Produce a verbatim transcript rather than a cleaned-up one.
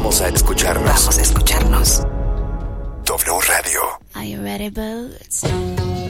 Vamos a escucharnos. Vamos a escucharnos. W Radio. Are you ready, Boots?